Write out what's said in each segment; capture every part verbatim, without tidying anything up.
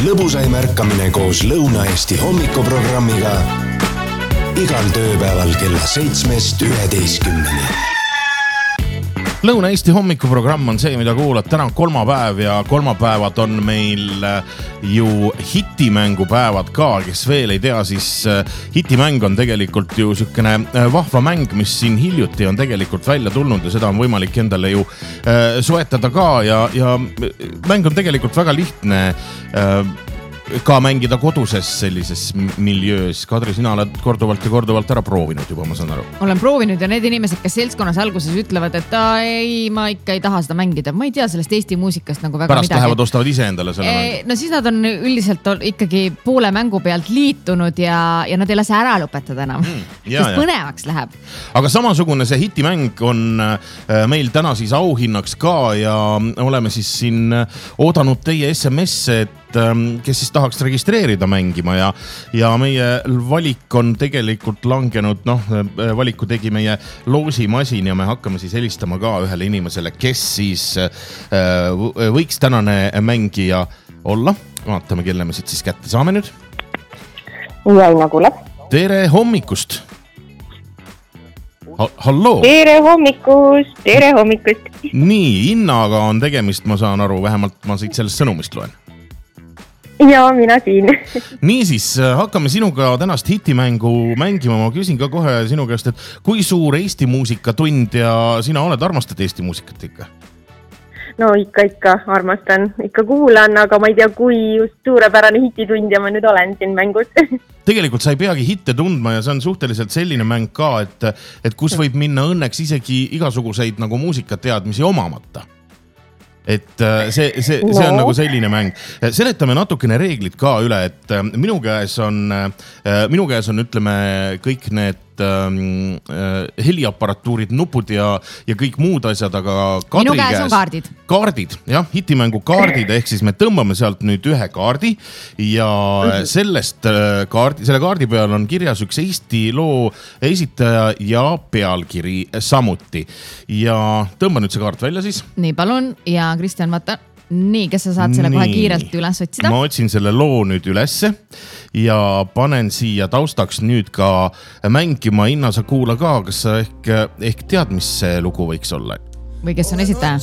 lõbusaim ärkamine koos Lõuna-Eesti hommikuprogrammiga igal tööpäeval kella seitsmest üheteistkümneni. Lõuna-Eesti hommikuprogramm on see, mida kuulad. Täna on kolmapäev ja kolmapäevad on meil ju hitimängupäevad ka, kes veel ei tea, siis hitimäng on tegelikult ju sükene vahva mäng, mis siin hiljuti on tegelikult välja tulnud ja seda on võimalik endale ju soetada ka ja, ja mäng on tegelikult väga lihtne ka mängida koduses sellises miljöös. Kadri, sina oled korduvalt ja korduvalt ära proovinud juba, ma saan aru. Olen proovinud ja need inimesed, kes seltskonnas alguses ütlevad, et ta ei, ma ikka ei taha seda mängida. Ma ei tea sellest Eesti muusikast nagu väga Pärast midagi. Lähevad ostavad ise endale selle e, mängu. No siis nad on üldiselt ikkagi poole mängu pealt liitunud ja, ja nad ei lase ära lõpetada enam. Mm, ja, sest põnevaks läheb. Aga samasugune see hitimäng on meil täna siis auhinnaks ka ja oleme siis siin oodanud teie S M S, et kes siis tahaks registreerida mängima ja, ja meie valik on tegelikult langenud, noh, valiku tegi meie loosimasin ja me hakkame siis helistama ka ühele inimesele, kes siis võiks tänane mängija olla. Vaatame, kelle me siit siis kätte saame nüüd. Jaina kuuleb. Tere hommikust. Ha- halloo. Tere hommikust, tere hommikust. Nii, Innaga on tegemist, ma saan aru, vähemalt ma siit sellest sõnumist loen. Ja, mina siin. Niisiis, hakkame sinuga tänast hitimängu mängima. Ma küsin ka kohe sinu käest, et kui suur Eesti muusikatund ja sina oled, armastad Eesti muusikat ikka? No ikka, ikka armastan, ikka kuulan, aga ma ei tea, kui just suurepärane hititundja ma nüüd olen siin mängus. Tegelikult sa ei peagi hitte tundma ja see on suhteliselt selline mäng ka, et, et kus võib minna õnneks isegi igasuguseid nagu muusikateadmisi omamata. Et see, see, see on no. nagu selline mäng. Seletame natukene reeglid ka üle, et minu käes on, minu käes on, ütleme, kõik need ähm, heliaparatuurid, nupud ja, ja kõik muud asjad, aga Kadri minu käes, käes on kaardid. Kaardid, jah, hitimängu kaardid, ehk siis me tõmbame sealt nüüd ühe kaardi ja sellest kaardi, selle kaardi peal on kirjas üks Eesti loo esitaja ja pealkiri samuti. Ja tõmba nüüd see kaart välja siis. Nii, palun. Ja Kristjan, vaata. Nii, kes sa saad selle Nii. kohe kiirelt üles otsida? Ma otsin selle loo nüüd ülesse ja panen siia taustaks nüüd ka mängima. Inna, sa kuula ka, kas sa ehk, ehk tead, mis see lugu võiks olla? Või kes on esitaja?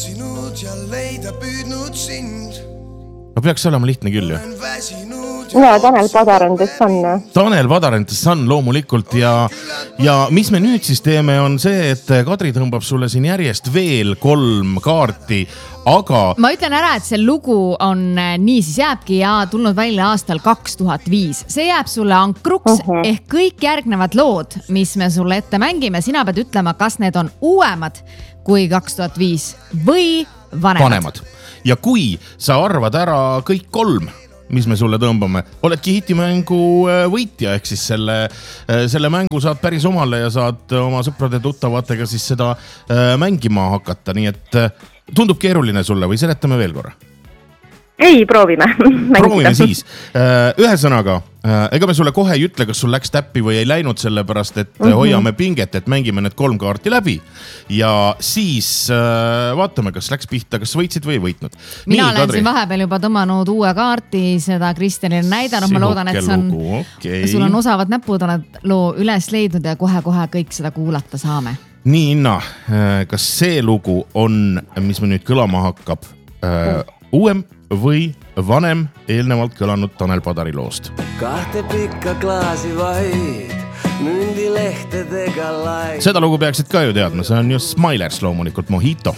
No peaks olema lihtne küll ju. Ja, Tanel Padar on The Sun. Tanel Padar on The Sun loomulikult ja, ja mis me nüüd siis teeme on see, et Kadri tõmbab sulle siin järjest veel kolm kaarti, aga... Ma ütlen ära, et see lugu on nii, siis jääbki ja tulnud välja aastal kaks tuhat viis. See jääb sulle ankruks uh-huh. ehk kõik järgnevad lood, mis me sulle ette mängime. Sina pead ütlema, kas need on uuemad kui kaks tuhat viis või vanemad. vanemad. Ja kui sa arvad ära kõik kolm, mis me sulle tõmbame, oledki hitimängu võitja, ehk siis selle, selle mängu saad päris omale ja saad oma sõprade tuttavatega siis seda mängima hakata. Nii et tundub keeruline sulle või seletame veel korra? Ei, proovime. Proovime siis. Ühesõnaga, ega me sulle kohe ei ütle, kas sul läks täppi või ei läinud, sellepärast, et mm-hmm. hoiame pinget, et mängime need kolm kaarti läbi ja siis vaatame, kas läks pihta, kas võitsid või ei võitnud. Mina Nii, olen Kadri. Siin vahepeal juba tõmmanud uue kaarti, seda Kristjanile näidanud. Ma loodan, et see on, okay. sul on osavad näpud, oled loo üles leidnud ja kohe-kohe kõik seda kuulata saame. Nii, Inna, kas see lugu on, mis me nüüd kõlama hakkab, uuem või vanem eelnevalt kõlanud Tanel Padari loost? Kahte pikka klaasi vaid, mündilehtedega lai. Seda lugu peaksid ka ju teadma, see on ju Smilers loomulikult, Mojito.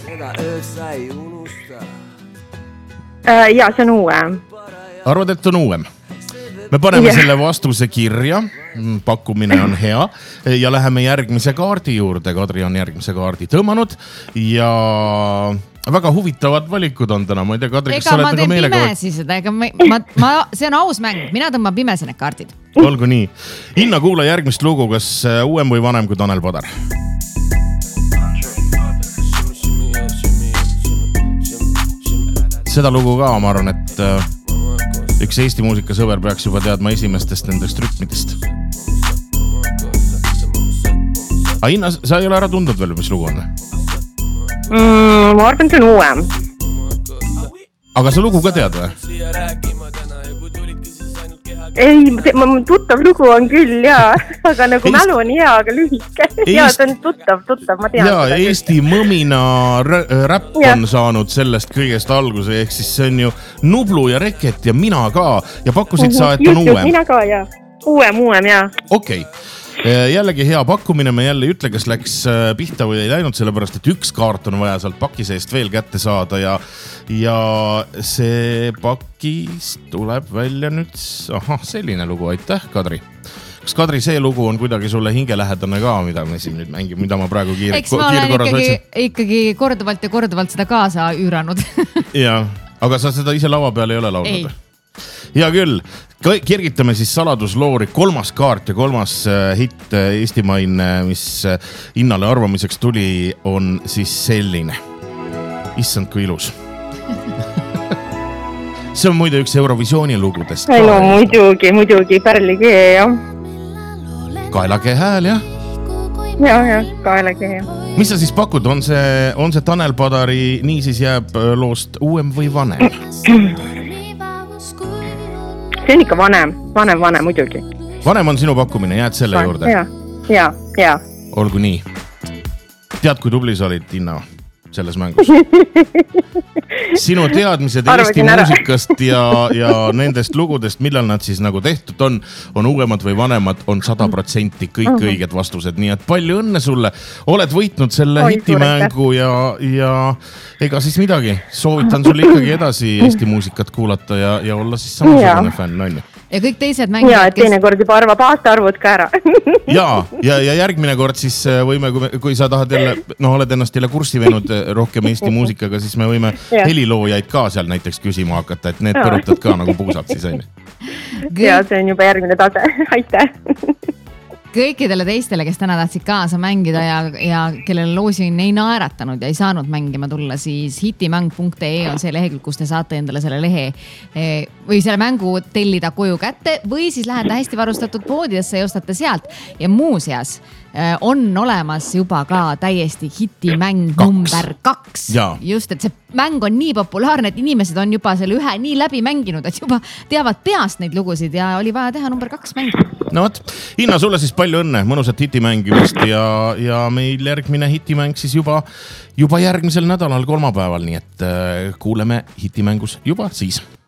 Uh, ja, see on uuem. Arvad, et on uuem? Me paneme yeah. selle vastuse kirja, pakkumine on hea ja läheme järgmise kaardi juurde. Kadri on järgmise kaardi tõmmanud ja väga huvitavad valikud on täna. Ma ei tea, Kadri, kas sa oled nagu meelega... Ega ma teen pimesi seda, ega ma, ma, ma, see on aus mäng, mina tõmban pimesi need kaardid. Olgu nii. Inna, kuula järgmist lugu, kas uuem või vanem kui Tanel Padar? Seda lugu ka, ma arvan, et üks Eesti muusikasõber peaks juba teadma esimestest nendest rütmidest. Aga Inna, sa ei ole ära tundnud veel, mis lugu on? Mm, ma arvan, see on uuem. Aga sa lugu ka tead või? ei, tuttav lugu on küll ja, aga nagu Eest... mälu on hea, aga lühike. Eest... Ja, see on tuttav, tuttav, ma tean. Ja, Eesti mõmina räpp on saanud sellest kõigest alguse, ehk siis see on ju Nublu ja Reket ja Mina ka ja pakkusid uh-huh. sa, et on uuem. Mina ka, ja. Uuem, uuem, ja. Okei. Okay. Jällegi hea pakkumine, me jälle ei ütle, kas läks pihta või ei läinud, sellepärast, et üks kaart on vaja sealt paki seest veel kätte saada ja, ja see pakis tuleb välja nüüd, ahah, selline lugu, aitäh, Kadri. Kas Kadri, see lugu on kuidagi sulle hingelähedane ka, mida me siin nüüd mängime, mida ma praegu kiire, eks ma olen ikkagi, ikkagi korduvalt ja korduvalt seda kaasa üüranud. Ja, aga sa seda ise lava peal ei ole laulnud? Ei. Hea küll, kirgitame siis saladusloori, kolmas kaart ja kolmas hitt eestimaine, mis Innale arvamiseks tuli, on siis selline. Issand, kui ilus. See on muide üks Eurovisiooni lugudest. Ei, no muidugi, muidugi, Pärlikee, jah. Kaelakee hääl, jah? Ja, ja, Kaelakee. Mis sa siis pakud? On see, on see Tanel Padari Nii siis jääb loost uuem või vanem? See on ikka vanem, vanem, vanem muidugi. Vanem on sinu pakkumine, jääd selle Van, juurde? Ja, ja, ja. Olgu nii. Tead, kui tubli sa olid, Inna, selles mängus? Sinu teadmised Eesti muusikast ja, ja nendest lugudest, millal nad siis nagu tehtud on, on uuemad või vanemad, on sada protsenti kõik uh-huh. õiged vastused. Nii et palju õnne sulle. Oled võitnud selle Oi, hitimängu ja, ja ega siis midagi. Soovitan sulle ikkagi edasi Eesti muusikat kuulata ja, ja olla siis samasugune fänn, on ju? Ja kõik teised mängijad, ja, et teine kord juba arvab aastaarvud ka ära. ja, ja, ja järgmine kord siis võime, kui, kui sa tahad jälle, noh, oled ennast jälle kurssi veinud rohkem Eesti muusikaga, siis me võime ja. heliloojaid ka seal näiteks küsima hakata, et need põrutad ka nagu puusad siis, on ju. Ja, see on juba järgmine tase. Aitäh! Kõikidele teistele, kes täna tahtsid kaasa mängida ja, ja kellele loosin ei naeratanud ja ei saanud mängima tulla, siis hitimäng punkt ee on see lehekülg, kus te saate endale selle lehe või selle mängu tellida koju kätte või siis lähete hästi varustatud poodidesse ja ostate sealt. Ja muuseas on olemas juba ka täiesti hitimäng kaks. number kaks. Ja. Just, et see mäng on nii populaarne, et inimesed on juba selle ühe nii läbi mänginud, et juba teavad peast neid lugusid ja oli vaja teha number kaks mäng. No võt, Inna, sulle siis palju õnne, mõnusat hitimängimist ja, ja meil järgmine hitimäng siis juba, juba järgmisel nädalal kolmapäeval, nii et kuuleme hitimängus juba siis.